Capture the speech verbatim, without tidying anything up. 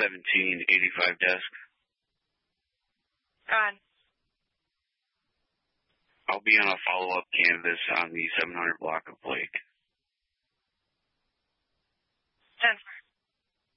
seventeen eighty-five desk. Go on. I'll be on a follow-up canvas on the seven hundred block of Blake.